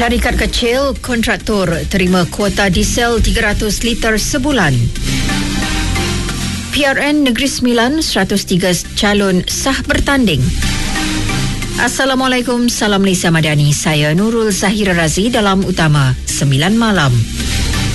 Syarikat kecil kontraktor terima kuota diesel 300 liter sebulan. PRN Negeri Sembilan 103 calon sah bertanding. Assalamualaikum, salam Malaysia Madani. Saya Nurul Zahira Razi dalam Utama 9 Malam.